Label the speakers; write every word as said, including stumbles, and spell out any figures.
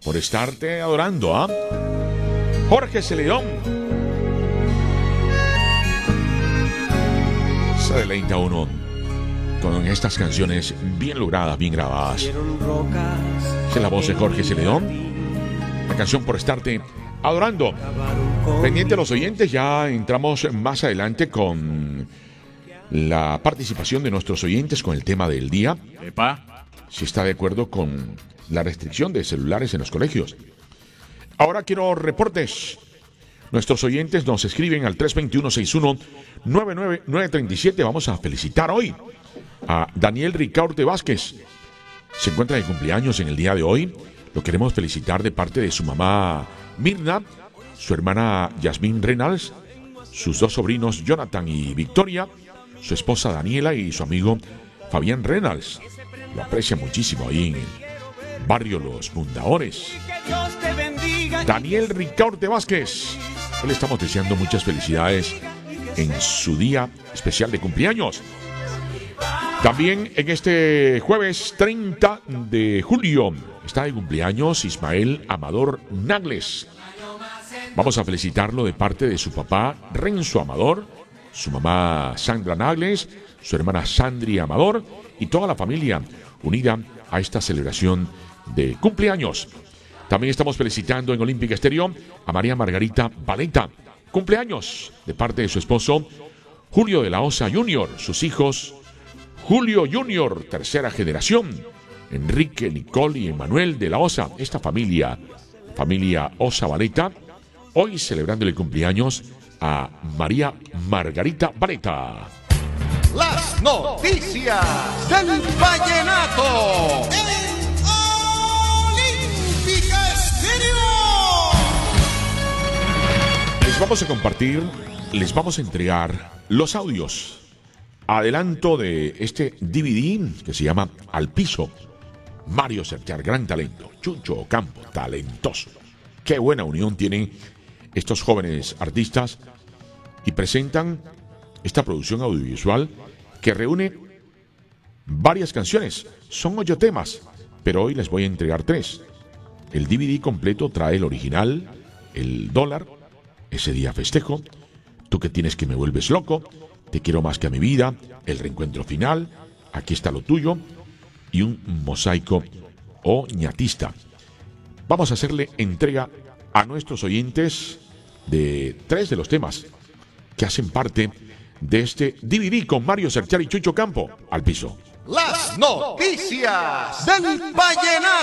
Speaker 1: por estarte adorando, ¿ah? Jorge Celedón se deleita uno con estas canciones bien logradas, bien grabadas. Es la voz de Jorge Celedón, la canción Por estarte adorando. Pendiente a los oyentes, ya entramos más adelante con la participación de nuestros oyentes con el tema del día.
Speaker 2: Epa.
Speaker 1: Si está de acuerdo con la restricción de celulares en los colegios. Ahora quiero reportes. Nuestros oyentes nos escriben al tres dos uno, seis uno nueve nueve nueve tres siete. Vamos a felicitar hoy a Daniel Ricaurte Vázquez. Se encuentra de cumpleaños en el día de hoy. Lo queremos felicitar de parte de su mamá Mirna, su hermana Yasmín Reynolds, sus dos sobrinos Jonathan y Victoria, su esposa Daniela y su amigo Fabián Reynolds. Lo aprecia muchísimo ahí en el barrio Los Fundaores. Daniel Ricaurte Vázquez, le estamos deseando muchas felicidades en su día especial de cumpleaños. También en este jueves treinta de julio está de cumpleaños Ismael Amador Nagles. Vamos a felicitarlo de parte de su papá Renzo Amador, su mamá Sandra Nagles, su hermana Sandri Amador y toda la familia unida a esta celebración de cumpleaños. También estamos felicitando en Olímpica Estéreo a María Margarita Valeta, cumpleaños de parte de su esposo Julio de la Osa Junior, sus hijos Julio Junior, tercera generación, Enrique, Nicole y Emanuel de la Osa. Esta familia, familia Osa Valeta, hoy celebrando el cumpleaños a María Margarita Valeta.
Speaker 3: Las noticias del vallenato. Olímpica Estéreo.
Speaker 1: Les vamos a compartir, les vamos a entregar los audios. Adelanto de este D V D que se llama Al Piso. Mario Serchar, gran talento. Chucho Ocampo, talentoso. Qué buena unión tienen estos jóvenes artistas y presentan esta producción audiovisual que reúne varias canciones. Son ocho temas, pero hoy les voy a entregar tres. El D V D completo trae el original, el dólar, ese día festejo, tú que tienes que me vuelves loco, te quiero más que a mi vida, el reencuentro final, aquí está lo tuyo y un mosaico o ñatista. Vamos a hacerle entrega a nuestros oyentes de tres de los temas que hacen parte de este D V D con Mario Serchar y Chucho Campo. Al Piso.
Speaker 3: Las noticias del vallenato.